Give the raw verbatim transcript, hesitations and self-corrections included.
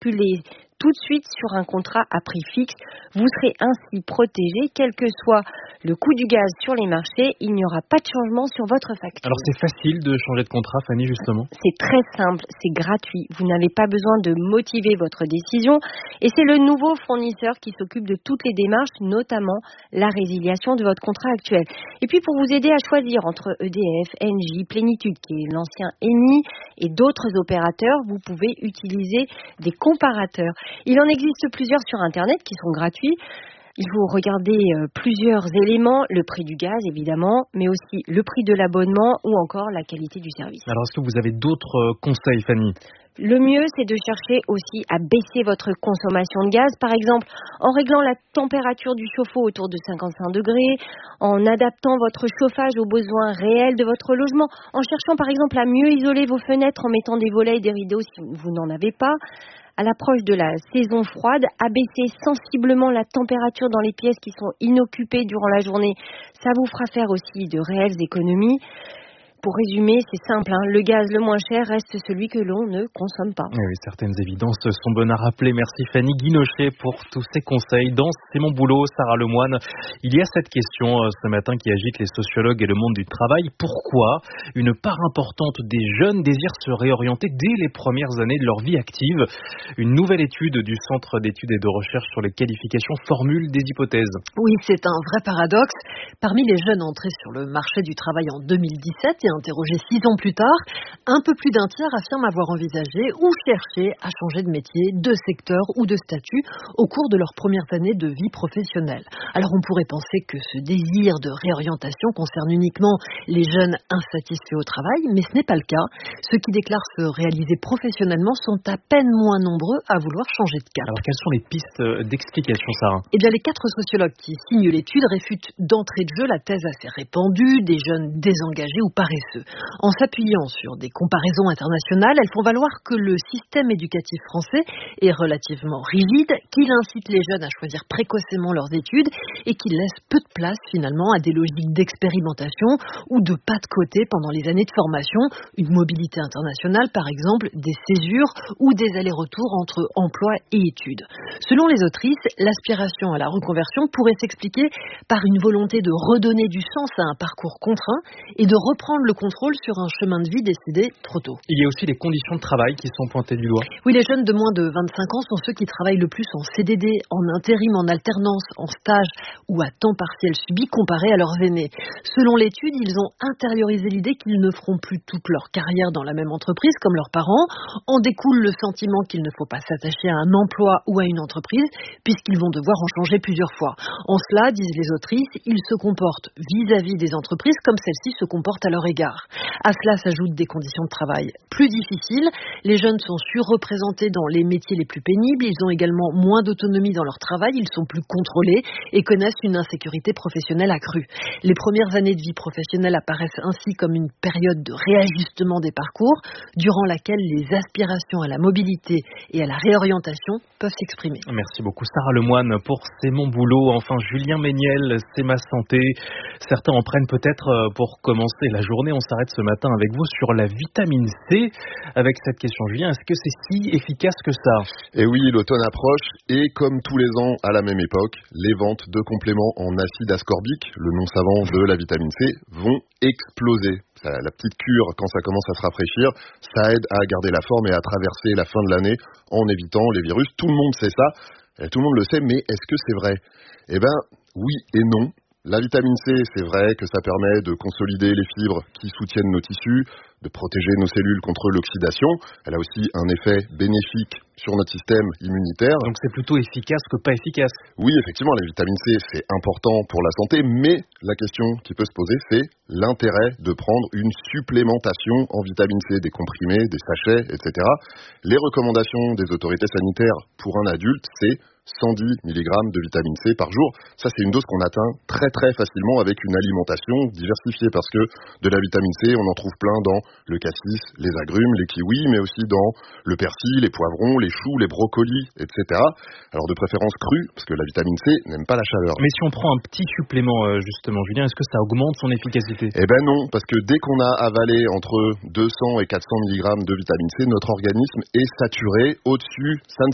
basculer tout de suite sur un contrat à prix fixe. Vous serez ainsi protégé, quel que soit le coût du gaz sur les marchés, il n'y aura pas de changement sur votre facture. Alors c'est facile de changer de contrat, Fanny, justement? C'est très simple, c'est gratuit. Vous n'avez pas besoin de motiver votre décision et c'est le nouveau fournisseur qui s'occupe de toutes les démarches, notamment la résiliation de votre contrat actuel. Et puis pour vous aider à choisir entre E D F, Engie, Plénitude, qui est l'ancien Eni, et d'autres opérateurs, vous pouvez utiliser des comparateurs. Il en existe plusieurs sur Internet qui sont gratuits. Il faut regarder euh, plusieurs éléments, le prix du gaz évidemment, mais aussi le prix de l'abonnement ou encore la qualité du service. Alors est-ce que vous avez d'autres euh, conseils, Fanny ? Le mieux, c'est de chercher aussi à baisser votre consommation de gaz, par exemple en réglant la température du chauffe-eau autour de cinquante-cinq degrés, en adaptant votre chauffage aux besoins réels de votre logement, en cherchant par exemple à mieux isoler vos fenêtres en mettant des volets et des rideaux si vous n'en avez pas. À l'approche de la saison froide, abaisser sensiblement la température dans les pièces qui sont inoccupées durant la journée, ça vous fera faire aussi de réelles économies. Pour résumer, c'est simple, hein, le gaz le moins cher reste celui que l'on ne consomme pas. Oui, oui, certaines évidences sont bonnes à rappeler. Merci Fanny Guinochet pour tous ces conseils. Dans C'est mon boulot, Sarah Lemoine, il y a cette question euh, ce matin qui agite les sociologues et le monde du travail. Pourquoi une part importante des jeunes désire se réorienter dès les premières années de leur vie active? Une nouvelle étude du Centre d'études et de recherche sur les qualifications formule des hypothèses. Oui, c'est un vrai paradoxe. Parmi les jeunes entrés sur le marché du travail en deux mille dix-sept et interrogés six ans plus tard, un peu plus d'un tiers affirme avoir envisagé ou cherché à changer de métier, de secteur ou de statut au cours de leurs premières années de vie professionnelle. Alors on pourrait penser que ce désir de réorientation concerne uniquement les jeunes insatisfaits au travail, mais ce n'est pas le cas. Ceux qui déclarent se réaliser professionnellement sont à peine moins nombreux à vouloir changer de cap. Alors quelles sont les pistes d'explication, Sarah? Eh bien les quatre sociologues qui signent l'étude réfutent d'entrée de jeu la thèse assez répandue des jeunes désengagés ou paresseux. En s'appuyant sur des comparaisons internationales, elles font valoir que le système éducatif français est relativement rigide, qu'il incite les jeunes à choisir précocement leurs études et qu'il laisse peu de place finalement à des logiques d'expérimentation ou de pas de côté pendant les années de formation, une mobilité internationale par exemple, des césures ou des allers-retours entre emploi et études. Selon les autrices, l'aspiration à la reconversion pourrait s'expliquer par une volonté de redonner du sens à un parcours contraint et de reprendre le contrôle sur un chemin de vie décidé trop tôt. Il y a aussi les conditions de travail qui sont pointées du doigt. Oui, les jeunes de moins de vingt-cinq ans sont ceux qui travaillent le plus en C D D, en intérim, en alternance, en stage ou à temps partiel subi comparé à leurs aînés. Selon l'étude, ils ont intériorisé l'idée qu'ils ne feront plus toute leur carrière dans la même entreprise comme leurs parents. En découle le sentiment qu'il ne faut pas s'attacher à un emploi ou à une entreprise puisqu'ils vont devoir en changer plusieurs fois. En cela, disent les autrices, ils se comportent vis-à-vis des entreprises comme celles-ci se comportent à leur égard. À cela s'ajoutent des conditions de travail plus difficiles. Les jeunes sont surreprésentés dans les métiers les plus pénibles. Ils ont également moins d'autonomie dans leur travail. Ils sont plus contrôlés et connaissent une insécurité professionnelle accrue. Les premières années de vie professionnelle apparaissent ainsi comme une période de réajustement des parcours, durant laquelle les aspirations à la mobilité et à la réorientation peuvent s'exprimer. Merci beaucoup Sarah Lemoine pour C'est mon boulot. Enfin Julien Méniel, C'est ma santé. Certains en prennent peut-être pour commencer la journée. On s'arrête ce matin avec vous sur la vitamine C. Avec cette question, Julien, est-ce que c'est si efficace que ça? Et oui, l'automne approche et comme tous les ans à la même époque, les ventes de compléments en acide ascorbique, le nom savant de la vitamine C, vont exploser. Ça, la petite cure, quand ça commence à se rafraîchir, ça aide à garder la forme et à traverser la fin de l'année en évitant les virus. Tout le monde sait ça, et tout le monde le sait, mais est-ce que c'est vrai? Eh ben, oui et non. La vitamine C, c'est vrai que ça permet de consolider les fibres qui soutiennent nos tissus, de protéger nos cellules contre l'oxydation. Elle a aussi un effet bénéfique sur notre système immunitaire. Donc c'est plutôt efficace que pas efficace. Oui, effectivement, la vitamine C, c'est important pour la santé, mais la question qui peut se poser, c'est l'intérêt de prendre une supplémentation en vitamine C, des comprimés, des sachets, et cetera. Les recommandations des autorités sanitaires pour un adulte, c'est cent dix milligrammes de vitamine C par jour. Ça, c'est une dose qu'on atteint très très facilement avec une alimentation diversifiée parce que de la vitamine C, on en trouve plein dans le cassis, les agrumes, les kiwis, mais aussi dans le persil, les poivrons, les choux, les brocolis, et cetera. Alors de préférence crue, parce que la vitamine C n'aime pas la chaleur. Mais si on prend un petit supplément, justement, Julien, est-ce que ça augmente son efficacité? Eh ben non, parce que dès qu'on a avalé entre deux cents et quatre cents milligrammes de vitamine C, notre organisme est saturé. Au-dessus, ça ne